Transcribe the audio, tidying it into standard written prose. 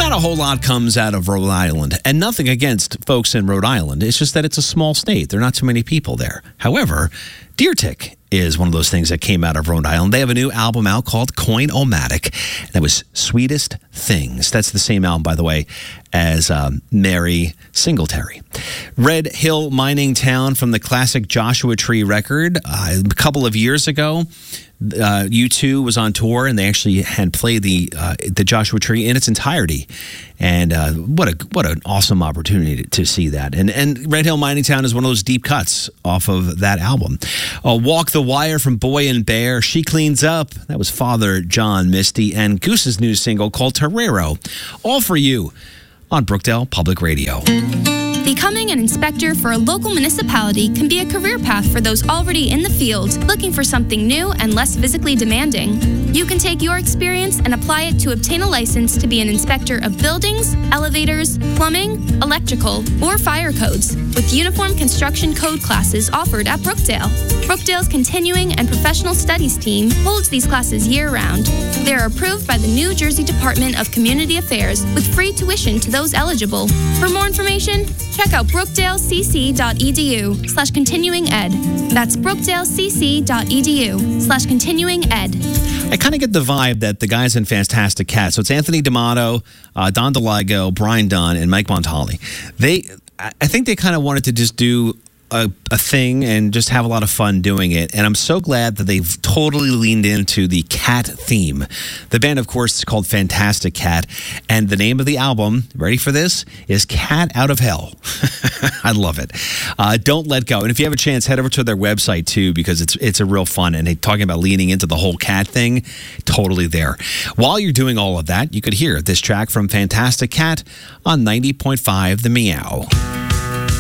Not a whole lot comes out of Rhode Island, and nothing against folks in Rhode Island. It's just that it's a small state. There are not too many people there. However, Deer Tick is one of those things that came out of Rhode Island. They have a new album out called Coin-O-Matic. That was Sweetest Things. That's the same album, by the way, as Mary Singletary. Red Hill Mining Town from the classic Joshua Tree record. A couple of years ago, U2 was on tour, and they actually had played the Joshua Tree in its entirety. And what an awesome opportunity to see that. And Red Hill Mining Town is one of those deep cuts off of that album. Walk the Wire from Boy and Bear. She Cleans Up. That was Father John Misty. And Goose's new single called Torero. All for you on Brookdale Public Radio. Becoming an inspector for a local municipality can be a career path for those already in the field, looking for something new and less physically demanding. You can take your experience and apply it to obtain a license to be an inspector of buildings, elevators, plumbing, electrical, or fire codes, with uniform construction code classes offered at Brookdale. Brookdale's Continuing and Professional Studies team holds these classes year-round. They are approved by the New Jersey Department of Community Affairs with free tuition to those eligible. For more information, check out brookdalecc.edu/continuinged. That's brookdalecc.edu/continuinged. I kind of get the vibe that the guys in Fantastic Cat, so it's Anthony D'Amato, Don DeLigo, Brian Dunn, and Mike Montali. I think they kind of wanted to just do a thing and just have a lot of fun doing it. And I'm so glad that they've totally leaned into the cat theme. The band, of course, is called Fantastic Cat. And the name of the album, ready for this, is Cat Out of Hell. I love it. Don't let go. And if you have a chance, head over to their website, too, because it's a real fun. And talking about leaning into the whole cat thing, totally there. While you're doing all of that, you could hear this track from Fantastic Cat on 90.5 The Meow.